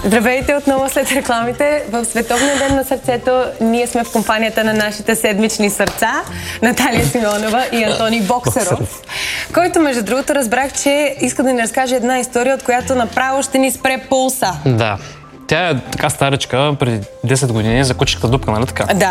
Здравейте отново след рекламите. В Световния ден на сърцето ние сме в компанията на нашите седмични сърца, Наталия Симеонова и Антони Боксеров, който между другото разбрах, че иска да ни разкаже една история, от която направо ще ни спре пулса. Да. Тя е така старичка, преди 10 години, за кучката дупка, нали така? Да.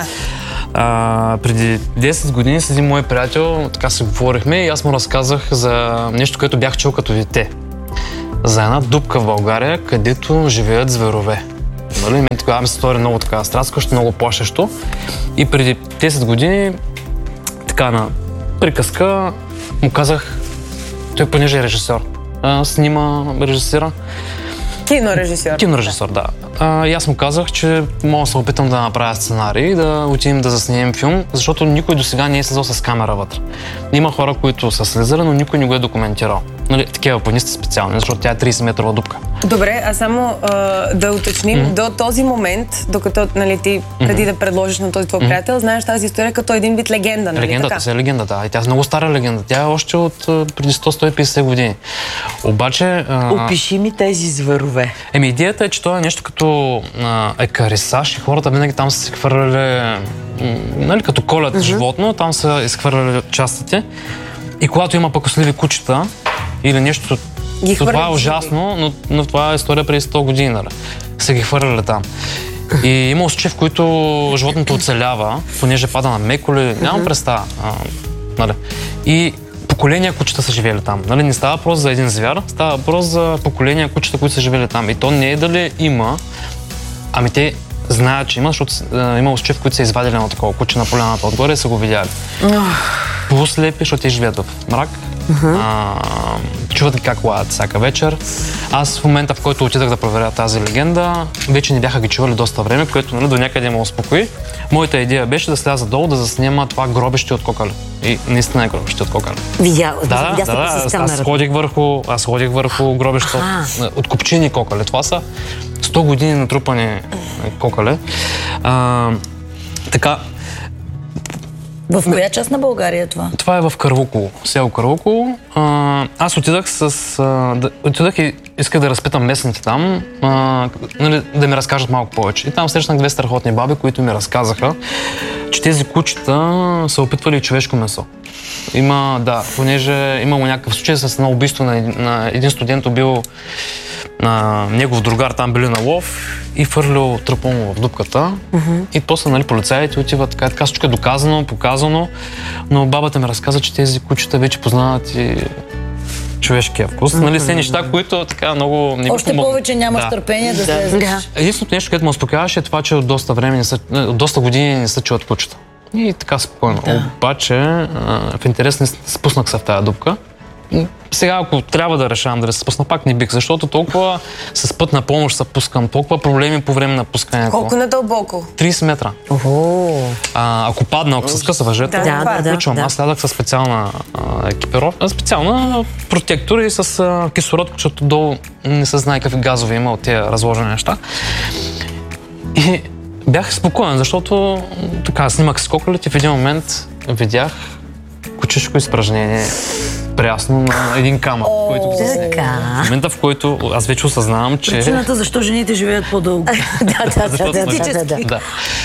Преди 10 години с един мой приятел, така се говорихме и аз му разказах за нещо, което бях чул като дете. За една дупка в България, където живеят зверове. Нали? Мен тогава ми се стори много така страскащо, много плашещо. И преди 10 години, така на приказка, му казах, той понеже е режисьор, снима, режисира. Кинорежисьор. Кинорежисьор, да. И аз му казах, че мога да се опитам да направя сценарий, да отидем да заснемем филм, защото никой досега не е слизал с камера вътре. Има хора, които са слизали, но никой не го е документирал. Нали, такива алпинисти специални, защото тя е 30-метрова дупка. Добре, а само да уточним, до този момент, докато нали, ти преди да предложиш на този твой приятел, знаеш тази история като един вид легенда, нали Легендата така? си е легенда, да. И тя е много стара легенда. Тя е още от преди 100-150 години. Обаче... Опиши ми тези зверове. Идеята е, че това е нещо като екарисаж и хората винаги там са се хвърляли, нали, като колят животно, там са изхвърляли частите. И когато има пакосливи кучета или нещо, това е ужасно, но това е история преди 100 години, нали? Са ги хвърляли там. И има случаи, в които животното оцелява, понеже пада на меколи, нямам представа. Нали? И поколения кучета са живели там. Нали? Не става въпрос за един звяр, става въпрос за поколения кучета, които са живели там. И то не е дали има, ами те знаят, че има, защото има случаи, в които са извадили на такова куче на поляната отгоре и са го видяли. Полуслепи, защото те живеят в мрак. Чуват ги как лаят всяка вечер. Аз в момента, в който отидах да проверя тази легенда, вече не бяха ги чували доста време, което нали, до някъде ме успокои. Моята идея беше да сляза долу, да заснема това гробище от кокали. И наистина е гробище от кокали. Да. Аз ходих върху гробището от копчини кокали. Това са 100 години натрупани кокали. Така. В коя част на България е това? Това е в Кървуково, село Кървуково. Аз отидах и исках да разпитам местните там, нали, да ми разкажат малко повече. И там срещнах две страхотни баби, които ми разказаха, че тези кучета са опитвали човешко месо. Понеже имало някакъв случай с едно убийство на един студент, убил негов другар, там били на лов и фърлил трупа му в дупката. И после нали, полицаите отиват така всичко е доказано, показано, но бабата ми разказа, че тези кучета вече познават и човешкия вкус. Нали, все неща, които така много... Още повече нямаш търпение да слезеш. Единственото нещо, което ме успокояваше е това, че от доста години не са чуват кучета. И така спокойно. Обаче, в интерес не спуснах се в тази дупка. Сега, ако трябва да решавам да се спусна, пак не бих, защото толкова с път на помощ се пускам, толкова проблеми по време на пускането. Колко надълбоко? 30 метра. Ако падна, ако се скъса въжето, аз слязах със специална екипировка, специална протектор и с кислород, защото долу не се знае какви газове има от тези разложени неща. И бях спокоен, защото така снимах с кокалите и в един момент видях кучешко изпражнение прясно на един камък, който го засне. В момента, в който аз вече осъзнавам, че... Причината защо жените живеят по-дълго. Да.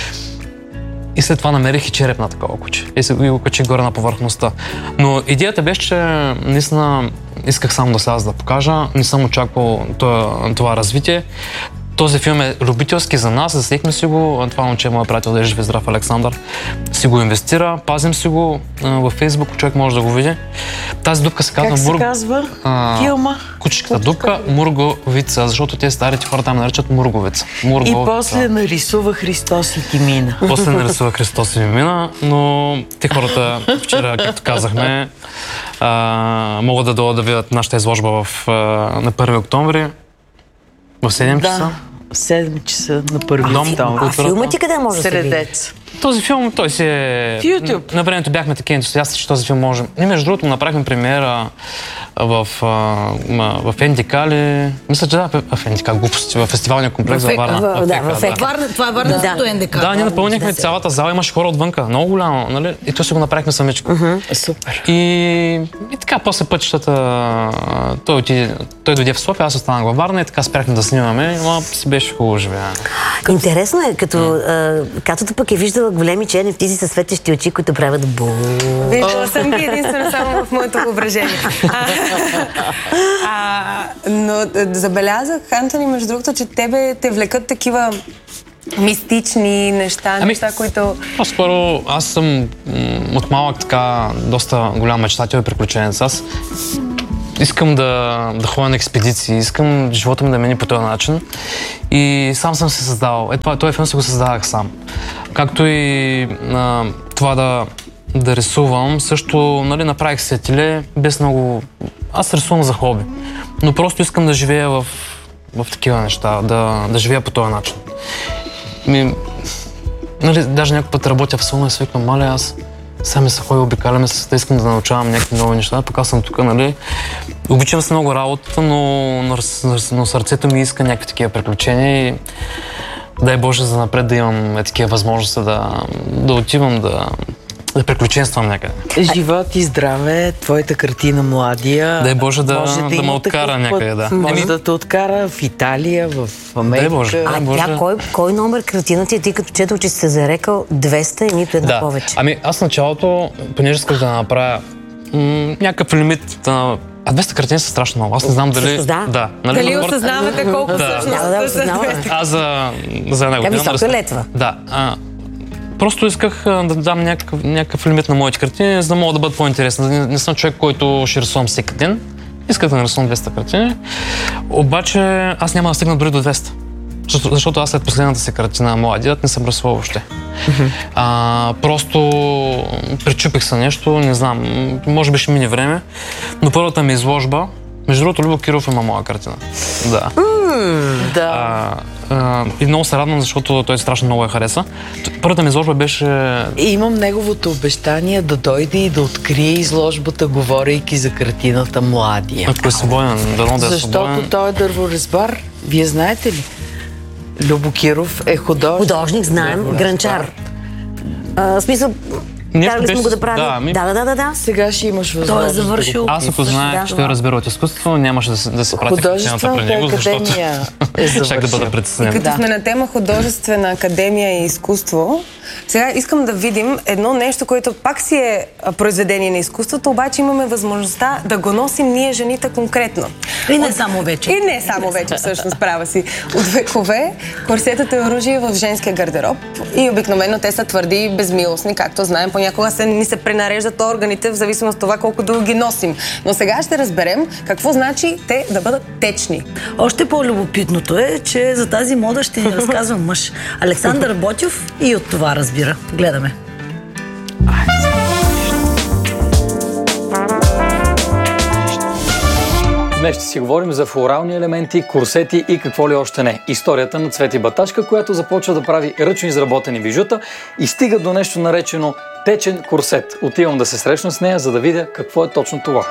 И след това намерих и череп на такова куче. И се го качих горе на повърхността. Но идеята беше, че наистина исках само да сляза да покажа. Не съм очаквал това развитие. Този филм е любителски за нас, засекме си го. Това момче, моят приятел, да е жив и здрав, Александър, си го инвестира, пазим си го във Фейсбук, човек може да го види. Тази дупка се казва Как се казва филма? Кучешката дупка Мурговица, защото те старите хора там наричат Мурговица. И после нарисува Христос и ти мина. После нарисува Христос и ми мина, но те хората вчера, както казахме, могат да дойдат да видят нашата изложба на 1 октомври. В 7 часа? В 7 часа на 1 октомври. А филма ти къде може да се види? Този филм, той си е... В YouTube. На времето бяхме такива ентусиасти, че този филм можем. И между другото направихме премиера в НДК ли? Мисля, че в НДК, глупости, в фестивалния комплекс във Варна. Това е Варненското НДК. Да, ние напълнихме цялата зала, имаше хора отвънка, много голямо, нали? И то си го направихме самичко. Супер. И така, после пътищата, той дойде в София, аз останах във Варна и така спряхме да снимаме, но си беше хубаво живеене. Интересно е, Катото пък е виждала големи черни птици със светещи очи, които правят бу. Виждала съм ги единствено само в моето въображение. Но забелязах, Антони, между другото, че тебе те влекат такива мистични неща, неща, които... По-скоро аз съм от малък така доста голям мечтател и приключенец. Аз искам да ходя на експедиции, искам живота ми да мини по този начин и сам съм се създавал. Този филм си го създавах сам. Както и това да рисувам, също направих сетиле без много... Аз рисувам за хобби, но просто искам да живея в такива неща, да живея по този начин. Даже някой път работя в салона и свиквам, маля, аз сами се ходя, обикаляме се, да искам да научавам някакви нови неща, пък аз съм тук, нали. Обичам се много работата, но сърцето ми иска някакви такива приключения и дай Боже за напред да имам такива възможности да отивам, да приключенствам някъде. Живот и здраве, твоята картина Младия. Дай Боже да ме откара някъде, да. Може да те откара в Италия, в Америка. Дай Боже. Тя кой номер картина ти е, тъй като четох, че си се зарекал 200 и нито една повече? Аз в началото, понеже исках да направя някакъв лимит, 200 картини са страшно много. Аз не знам дали... Дали осъзнавате колко всъщност са 200? Аз за една година... Висока летва. Да. Просто исках да дам някакъв лимит на моите картини, за да мога да бъда по-интересен. Не съм човек, който ще рисувам всеки ден. Исках да нарисувам 200 картини. Обаче аз няма да стигна дори до 200. Защото аз след последната си картина Младият не съм рисувал въобще. Просто причупих се нещо, не знам, може би ще мине време. Но първата ми изложба, между другото, Любо Киров има моя картина. Да. И много се радвам, защото той страшно много я хареса. Първата ми изложба беше... Имам неговото обещание да дойде и да открие изложбата, говорейки за картината Младия. Ако е свободен, дано да е свободен. Защото той е дърворезбар. Вие знаете ли? Любо Киров е художник. Художник, знаем, гранчар. В смисъл... Карали сме го да правим. Да. Сега ще имаш възможност. Той е завършил. Аз ако знаех, че той разбира от изкуството, нямаше да се прати картината при него, защото щях да бъда притеснен. Като сме на тема художествена академия и изкуство, сега искам да видим едно нещо, което пак си е произведение на изкуството, обаче имаме възможността да го носим ние жените конкретно. И не само вече. И не само вече, всъщност, права си. От векове корсетът е оръжие в женския гардероб и обикновено те са твърди и безмилостни, както знаем. Понякога ни се пренареждат органите в зависимост от това колко дълго ги носим. Но сега ще разберем какво значи те да бъдат течни. Още по-любопитното е, че за тази мода ще ни разказва мъж. Александър Ботев и от това разбира. Гледаме. Днес ще си говорим за флорални елементи, курсети и какво ли още не. Историята на Цвети Баташка, която започва да прави ръчно изработени бижута и стига до нещо наречено течен курсет. Отивам да се срещна с нея, за да видя какво е точно това.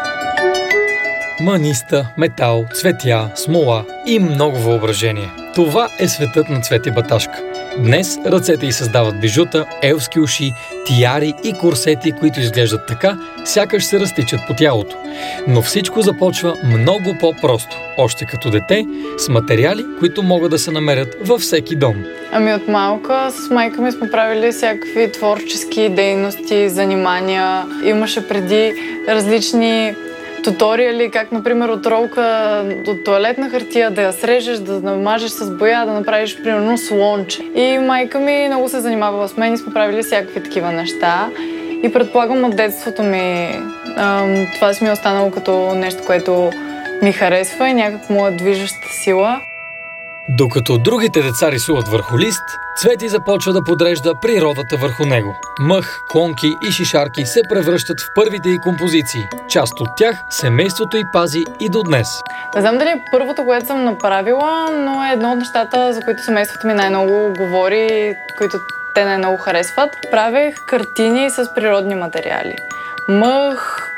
Маниста, метал, цветя, смола и много въображение. Това е светът на Цвети Баташка. Днес ръцете й създават бижута, елски уши, тияри и курсети, които изглеждат така, сякаш се разтичат по тялото. Но всичко започва много по-просто, още като дете, с материали, които могат да се намерят във всеки дом. От малка с майка ми сме правили всякакви творчески дейности, занимания. Имаше преди различни туториали, как, например, от ролка от тоалетна хартия да я срежеш, да намажеш с боя, да направиш, примерно, слонче. И майка ми много се занимавала с мен и сме правили всякакви такива неща. И предполагам от детството ми това си ми е останало като нещо, което ми харесва и някак моя движеща сила. Докато другите деца рисуват върху лист, Цвети започва да подрежда природата върху него. Мъх, клонки и шишарки се превръщат в първите й композиции. Част от тях семейството й пази и до днес. Не знам дали е първото, което съм направила, но е едно от нещата, за които семейството ми най-много говори, които те най-много харесват. Правех картини с природни материали. Мъх,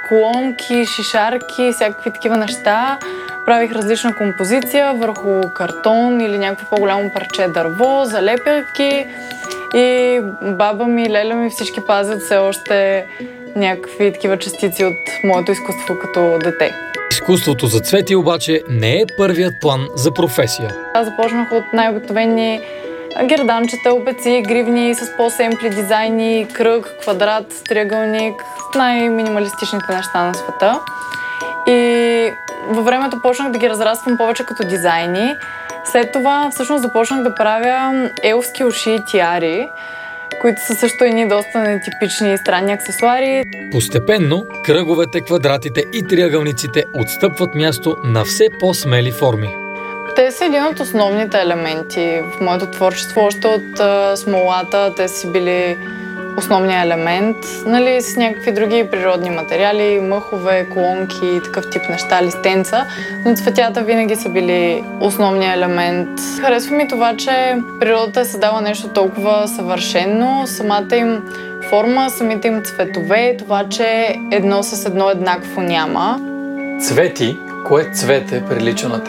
колонки, шишарки, всякакви такива неща. Правих различна композиция върху картон или някакво по-голямо парче дърво, залепяйки. И баба ми, леля ми всички пазят все още някакви такива частици от моето изкуство като дете. Изкуството за цвети обаче не е първият план за професия. Аз започнах от най-обикновени герданчета, обеци, гривни с по-семпли дизайни, кръг, квадрат, триъгълник, най-минималистичните неща на света. И във времето почнах да ги разраствам повече като дизайни. След това всъщност започнах да правя елфски уши и тиари, които са също едни доста нетипични и странни аксесуари. Постепенно кръговете, квадратите и триъгълниците отстъпват място на все по-смели форми. Те са един от основните елементи в моето творчество. Още от смолата те са били основния елемент, нали, с някакви други природни материали, мъхове, колонки и такъв тип неща, листенца, но цветята винаги са били основния елемент. Харесва ми това, че природата е създала нещо толкова съвършено, самата им форма, самите им цветове, това, че едно с едно еднакво няма. Цвети, кое цвете прилича на теб?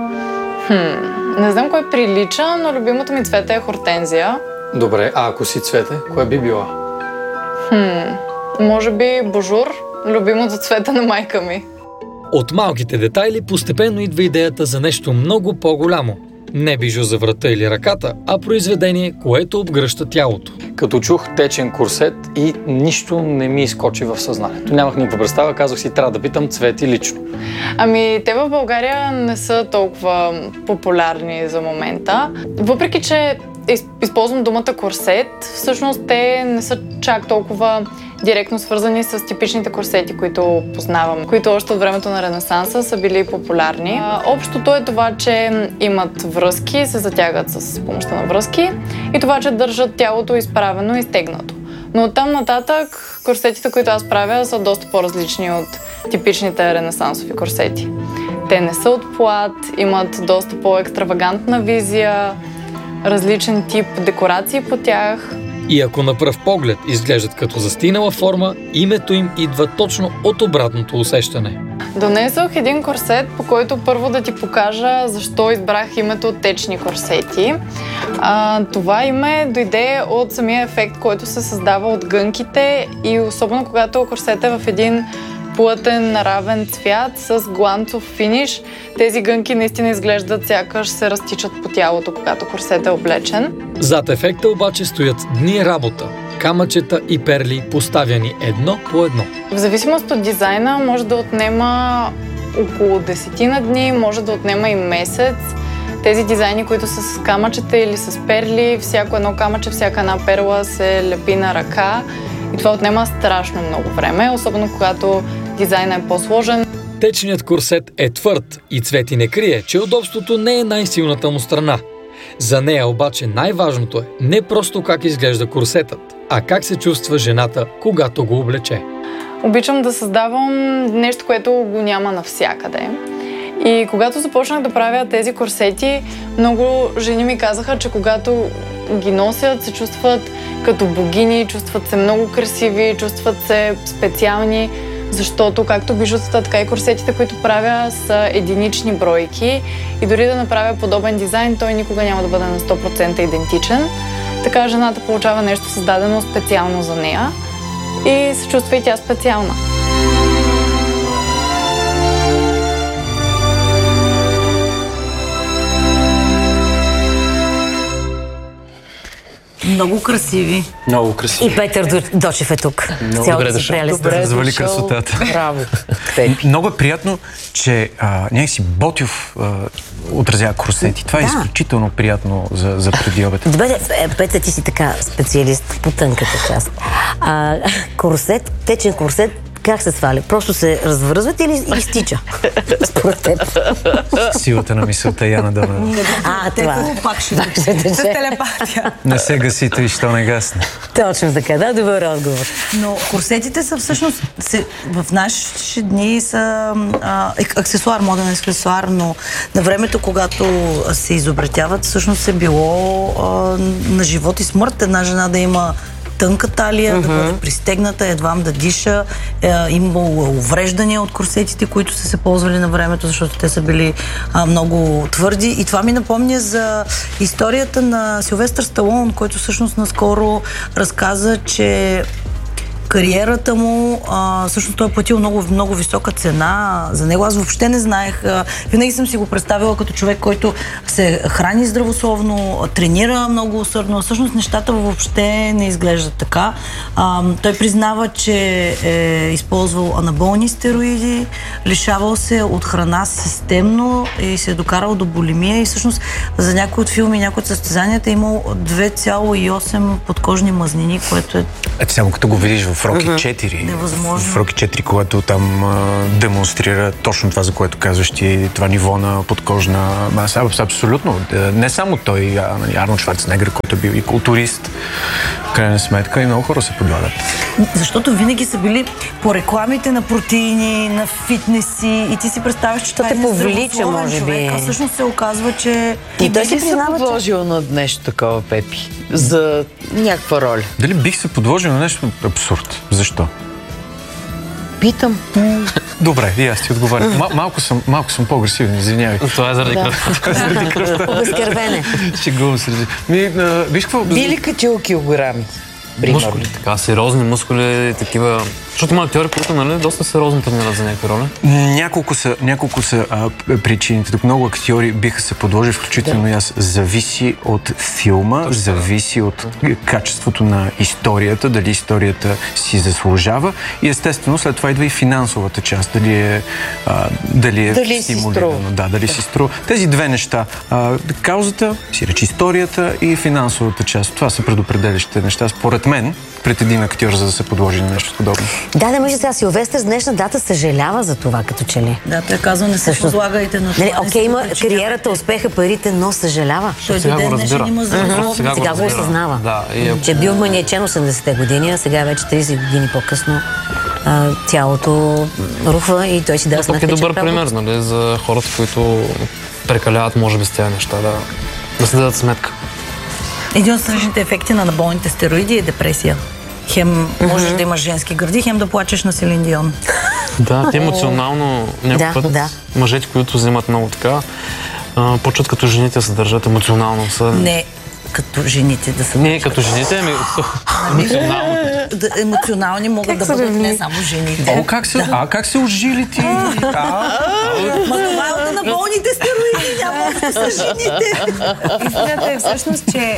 Не знам кое прилича, но любимото ми цвете е хортензия. Добре, а ако си цвете, кое би била? Може би божур, любимото цвете на майка ми. От малките детайли постепенно идва идеята за нещо много по-голямо. Не бижу за врата или ръката, а произведение, което обгръща тялото. Като чух течен курсет и нищо не ми изкочи в съзнанието. Нямах никаква представа, казах си, трябва да питам цвети лично. Ами, те в България не са толкова популярни за момента. Въпреки че използвам думата курсет, всъщност те не са чак толкова директно свързани с типичните курсети, които познавам, които още от времето на Ренесанса са били популярни. Общото е това, че имат връзки, се затягат с помощта на връзки и това, че държат тялото изправено и стегнато. Но оттам нататък курсетите, които аз правя, са доста по-различни от типичните ренесансови курсети. Те не са от плат, имат доста по-екстравагантна визия, различен тип декорации по тях. И ако на пръв поглед изглеждат като застинала форма, името им идва точно от обратното усещане. Донесох един курсет, по който първо да ти покажа защо избрах името течни курсети. Това име дойде от самия ефект, който се създава от гънките и особено когато курсет е в един плътен, равен цвят с гланцов финиш. Тези гънки наистина изглеждат сякаш се разтичат по тялото, когато курсет е облечен. Зад ефекта обаче стоят дни работа. Камъчета и перли, поставяни едно по едно. В зависимост от дизайна може да отнема около 10 дни, може да отнема и месец. Тези дизайни, които са с камъчета или с перли, всяко едно камъче, всяка една перла се лепи на ръка. И това отнема страшно много време, особено когато дизайнът е по-сложен. Течният курсет е твърд и Цвети не крие, че удобството не е най-силната му страна. За нея обаче най-важното е не просто как изглежда курсетът, а как се чувства жената, когато го облече. Обичам да създавам нещо, което го няма навсякъде. И когато започнах да правя тези курсети, много жени ми казаха, че когато ги носят, се чувстват като богини, чувстват се много красиви, чувстват се специални, защото както бижутата, така и курсетите, които правя, са единични бройки и дори да направя подобен дизайн, той никога няма да бъде на 100% идентичен. Така жената получава нещо създадено специално за нея и се чувства и тя специална. Много красиви. Много красиви. И Петър Дочев е тук. Много добре дошъл. Развали красотата. Браво. Много е приятно, че някакси Ботйов отразява курсети. Това е изключително приятно за преди обед. Добре, Петър, ти си така специалист по тънката част. Курсет, течен курсет, как се сваля? Просто се развързват или изтича? Според теб. Силата на мисълта, Яна Донева. Това. Пак ще С телепатия. Не се гасите и що не гасне. Точно така, да, добър отговор. Но курсетите са всъщност, в наши дни са аксесуар, моден аксесуар, но на времето, когато се изобретяват, всъщност е било на живот и смърт една жена да има тънка талия, да бъде пристегната, едвам да диша. Имало увреждания от корсетите, които са се ползвали на времето, защото те са били много твърди. И това ми напомня за историята на Силвестър Сталон, който всъщност наскоро разказа, че кариерата му, всъщност той е платил много висока цена за него. Аз въобще не знаех. Винаги съм си го представила като човек, който се храни здравословно, тренира много усърдно. Всъщност нещата въобще не изглеждат така. Той признава, че е използвал анаболни стероиди, лишавал се от храна системно и се е докарал до булимия. И всъщност за някои от филми, някои от състезанията е имал 2,8 подкожни мазнини, което е... Ето само като го видиш в Роки 4. Невъзможно. В Роки 4, когато там демонстрира точно това, за което казваш ти, това ниво на подкожна маса. Абсолютно. Не само той, Арнолд Шварценегер, който е бил и културист, в крайна сметка, и много хора се подлагат. Защото винаги са били по рекламите на протеини, на фитнеси и ти си представяш, че това е повлича, може би. А всъщност се оказва, че... И той си се подложил на нещо такова, Пепи, за някаква роля. Дали бих се подложил на нещо абсурд? Защо? Питам. Добре, и аз ти отговарям. Малко съм по-агресивен, извинявай. Това е заради кръвта. Обезкървене. Шегувам се. Виж какво... Би ли качил килограми? Мускули, така, сериозни мускули, такива... Защото има актьори, които, нали, доста сериозно тренират за някакви роли. Няколко са причините. Тук много актьори биха се подложили, включително и аз. Зависи от филма, зависи от качеството на историята, дали историята си заслужава и естествено след това идва и финансовата част, дали стимулирано. Да, дали си струва. Тези две неща. Каузата, си речи историята и финансовата част. Това са предопределящите неща, според мен, пред един актьор, за да се подложи на нещо подобно. Да, мисля сега, Силвестър с днешна дата съжалява за това, като че ли. Да, той казва, не се подлагайте на това. Окей, има кариерата, успеха, парите, но съжалява. Той до ден днешен има здравословно. Сега го осъзнава. Да, че е бил маниачен 80-те години, а сега вече 30 години по-късно тялото рухва и той си дава сметка, че е добър пример, нали, за хората, които прекаляват, може би, с тези неща, да се дадат сметка. Един от страшните ефекти на анаболните стероиди е депресия. Хем можеш да имаш женски гърди, хем да плачеш на Селин Дион. Да, те емоционално някой път мъжете, които взимат много така, почват като жените се държат емоционално. Не като жените да се държат. Не като жените, ами емоционално. Емоционални могат да бъдат не само жените. Как се ожили ти? Ма това е от анаболните стероиди, няма да са жените. Истината е всъщност, че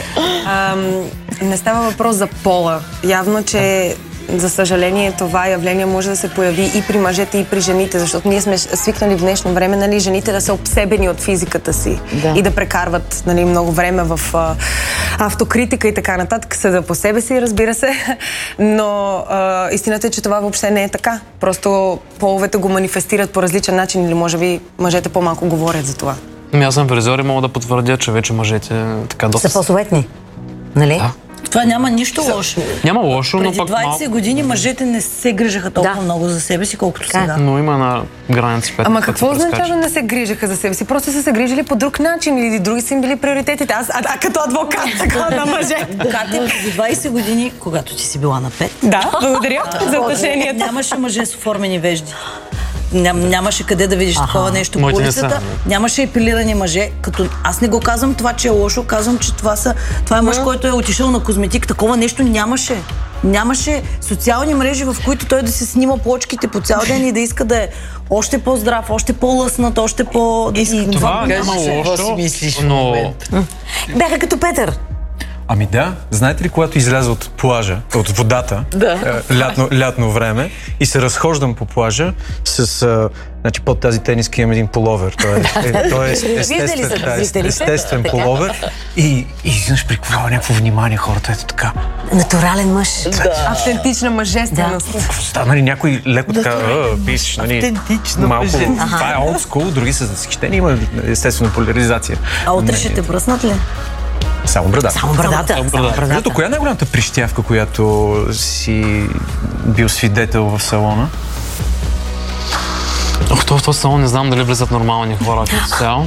не става въпрос за пола. Явно, че за съжаление това явление може да се появи и при мъжете, и при жените, защото ние сме свикнали в днешно време, нали, жените да са обсебени от физиката си и да прекарват, нали, много време в автокритика и така нататък, съда по себе си, разбира се, но истината е, че това въобще не е така. Просто половете го манифестират по различен начин или може би мъжете по-малко говорят за това. Аз съм фризьор и мога да потвърдя, че вече мъжете така доста... Са по-суетни, нали? Да. Това няма нищо лошо. Няма лошо, но пък... Преди 20 години мъжете не се грижаха толкова много за себе си, колкото сега. Но има на граница. Ама какво означава да не се грижаха за себе си? Просто са се грижили по друг начин или други са им били приоритетите. Аз като адвокат, така на мъже. Адвокати преди 20 години, когато ти си била на 5. Да, благодаря за отношението. Нямаше мъже с оформени вежди. Нямаше къде да видиш такова нещо по улицата. Нямаше епилирани мъже. Като аз не го казвам това, че е лошо, казвам, че това е мъж, който е отишъл на козметик. Такова нещо нямаше. Нямаше социални мрежи, в които той да се снима плочките по цял ден и да иска да е още по-здрав, още по-лъснат, още по... Това няма лошо, но... Бяха като Петър. Ами да, знаете ли, когато изляза от плажа, от водата, лятно време, и се разхождам по плажа с... Значи под тази тениска имам един пуловер. Той е естествен пуловер. И изведнъж прикувава някакво внимание хората. Ето така. Натурален мъж. Автентична мъжественост. Стана ли някой леко така, пиш, нали, малко, това е олдскул, други са възхищени, има естествено поляризация. А утре ще те бръснат ли? Само брадата. Само брадата. Коя е най-голямата прищявка, която си бил свидетел в салона? В този салон не знам дали влизат нормални хора като цяло.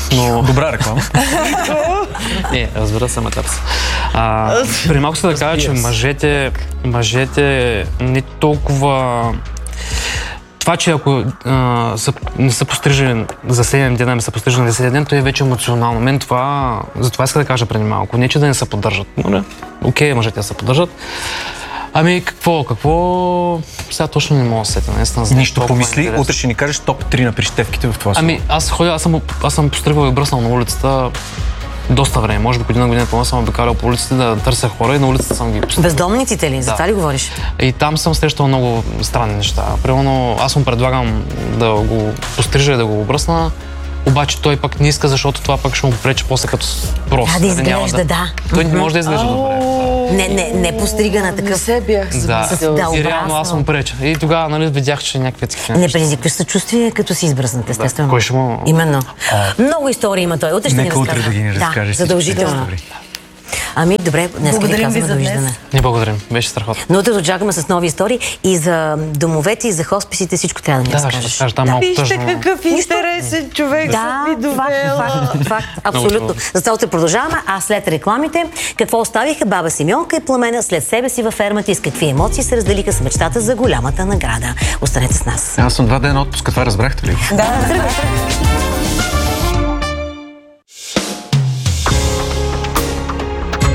Но... Добра реклама. Не, разбира се, матапс. Преди малко се да кажа, че мъжете не толкова... Това, че ако не са пострижени за 7 дена, не са пострижени за 7 ден, то е вече емоционално. Мен това, затова иска да кажа преди малко. Не, че да не се поддържат. Но не, окей, мъжете да се поддържат. Ами какво? Сега точно не мога да сетя. Нищо помисли, утре ще ни кажеш топ 3 на прищевките в това. Ами аз съм постригвал и бръснал на улицата доста време. Може би година по-малко съм обикалял по улиците да търся хора и на улицата съм ги постригвал. Бездомниците ли? За това ли говориш? И там съм срещал много странни неща. Примерно аз му предлагам да го пострижа и да го обръсна, обаче той пък не иска, защото това пък ще му попречи после като прост. Да изглежда, да. Той не може да изглежда добре. Не пострига на такъв. Не се бях Да, и реално аз му преча. И тогава, нали, видях, че някакви такива. Не предизвикваш съчувствие, като си избръснат, естествено. Кой ще му... Именно. Много истории има той. Утре ще ни разкаже. Нека утре да ги разкаже. Задължително. Ами, добре, днес ви казваме довиждане. Не благодарим, беше страхотно. Но утре очакваме с нови истории и за домовете, и за хосписите, всичко трябва да ни разкажеш. Да, ще кажа, там малко тъжно. Вижте какъв интересен човек да, ви довела. факт, абсолютно. За това утре продължаваме, а след рекламите, какво оставиха баба Симеонка и Пламена след себе си във фермата и с какви емоции се разделиха с мечтата за голямата награда. Останете с нас. Аз съм 2 дена отпуска, това разбрахте ли? Да.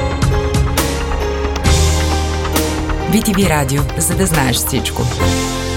BTV Радио, за да знаеш всичко.